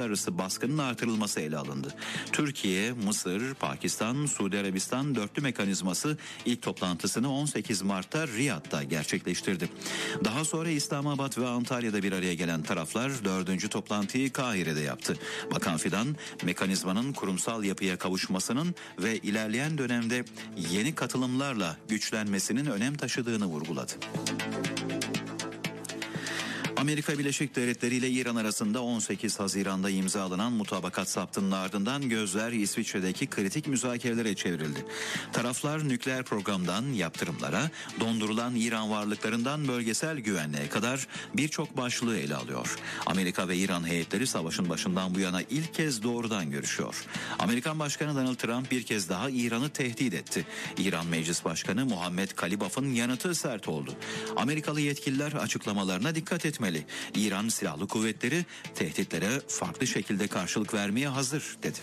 arası baskının artırılması ele alındı. Türkiye, Mısır, Pakistan, Suudi Arabistan dörtlü mekanizması ilk toplantısını 18 Mart'ta Riyad'da gerçekleştirdi. Daha sonra İslamabad ve Antalya'da bir araya gelen taraflar dördüncü toplantıyı Kahire'de yaptı. Bakan Fidan, mekanizmanın kurumsal yapıya kavuşmasının ve ilerleyen dönemde yeni katılımlarla güçlenmesinin önem taşıdığını vurguladı. Amerika Birleşik Devletleri ile İran arasında 18 Haziran'da imzalanan mutabakat saptının ardından gözler İsviçre'deki kritik müzakerelere çevrildi. Taraflar nükleer programdan yaptırımlara, dondurulan İran varlıklarından bölgesel güvenliğe kadar birçok başlığı ele alıyor. Amerika ve İran heyetleri savaşın başından bu yana ilk kez doğrudan görüşüyor. Amerikan Başkanı Donald Trump bir kez daha İran'ı tehdit etti. İran Meclis Başkanı Muhammed Kalibaf'ın yanıtı sert oldu. Amerikalı yetkililer açıklamalarına dikkat etmeli. İran Silahlı Kuvvetleri tehditlere farklı şekilde karşılık vermeye hazır dedi.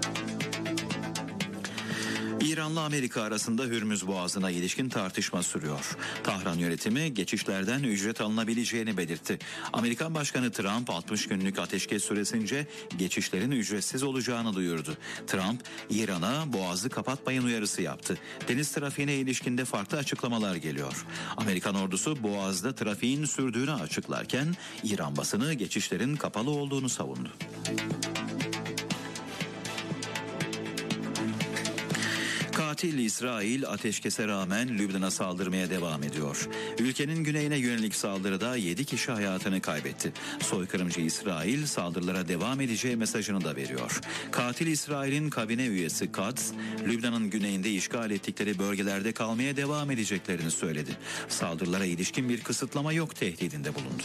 İran'la Amerika arasında Hürmüz Boğazı'na ilişkin tartışma sürüyor. Tahran yönetimi geçişlerden ücret alınabileceğini belirtti. Amerikan Başkanı Trump 60 günlük ateşkes süresince geçişlerin ücretsiz olacağını duyurdu. Trump, İran'a Boğaz'ı kapatmayın uyarısı yaptı. Deniz trafiğine ilişkin de farklı açıklamalar geliyor. Amerikan ordusu Boğaz'da trafiğin sürdüğünü açıklarken İran basını geçişlerin kapalı olduğunu savundu. Katil İsrail ateşkese rağmen Lübnan'a saldırmaya devam ediyor. Ülkenin güneyine yönelik saldırıda 7 kişi hayatını kaybetti. Soykırımcı İsrail saldırılara devam edeceği mesajını da veriyor. Katil İsrail'in kabine üyesi Katz, Lübnan'ın güneyinde işgal ettikleri bölgelerde kalmaya devam edeceklerini söyledi. Saldırılara ilişkin bir kısıtlama yok tehdidinde bulundu.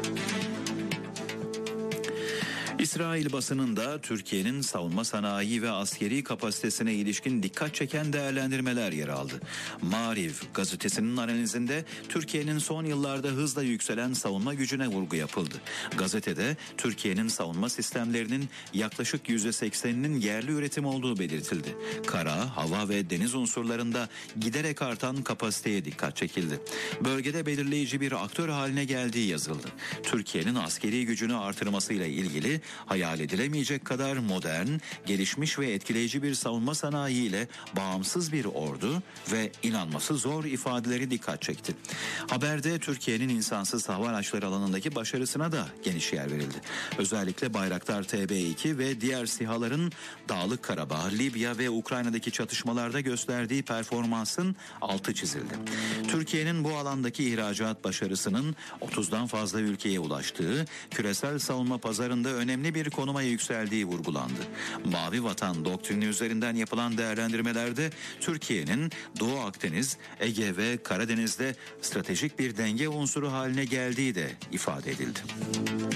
İsrail basınında Türkiye'nin savunma sanayi ve askeri kapasitesine ilişkin dikkat çeken değerlendirmeler yer aldı. Maariv gazetesinin analizinde Türkiye'nin son yıllarda hızla yükselen savunma gücüne vurgu yapıldı. Gazetede Türkiye'nin savunma sistemlerinin yaklaşık %80'inin yerli üretim olduğu belirtildi. Kara, hava ve deniz unsurlarında giderek artan kapasiteye dikkat çekildi. Bölgede belirleyici bir aktör haline geldiği yazıldı. Türkiye'nin askeri gücünü artırmasıyla ilgili hayal edilemeyecek kadar modern, gelişmiş ve etkileyici bir savunma sanayiyle bağımsız bir ordu ve inanması zor ifadeleri dikkat çekti. Haberde Türkiye'nin insansız hava araçları alanındaki başarısına da geniş yer verildi. Özellikle Bayraktar TB2 ve diğer SİHA'ların Dağlık Karabağ, Libya ve Ukrayna'daki çatışmalarda gösterdiği performansın altı çizildi. Türkiye'nin bu alandaki ihracat başarısının 30'dan fazla ülkeye ulaştığı, küresel savunma pazarında önemli bir konuma yükseldiği vurgulandı. Mavi Vatan doktrini üzerinden yapılan değerlendirmelerde Türkiye'nin Doğu Akdeniz, Ege ve Karadeniz'de stratejik bir denge unsuru haline geldiği de ifade edildi.